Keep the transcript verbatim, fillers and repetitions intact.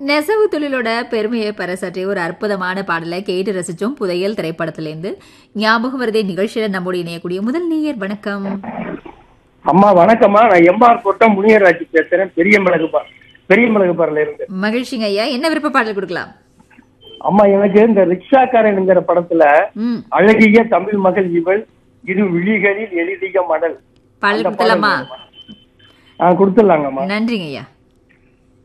நெசவு தொழிலோட பெருமையை பறைசாற்றிய ஒரு அற்புதமான பாடலை கேட்டு ரசிச்சோம். புதையல் திரைப்படத்திலிருந்து ஞாபகம் வருதே நிகழ்ச்சியில நம்மோடு இணையக்கூடிய முதல் நேயர். வணக்கம் அம்மா. வணக்கம்மா. நான் எம்ஆர் கோட்டம் முனியராஜி பேசுறேன். பெரிய மிளகு பா பெரிய மிளகு பாறையில இருந்து. மகிழ்ச்சிங்க ஐயா. என்ன விருப்ப பாடல் கொடுக்கலாம்? அம்மா, எனக்கு இந்த ரிக்ஷாக்காரன்ங்கிற படத்துல ம் அழகிய தமிழ் மகள் இவள் இரு விழிகளில் எழுதிய மடல் பாடல் கொடுக்கலாமா? கொடுத்துடலாங்கம்மா. நன்றிங்க ஐயா.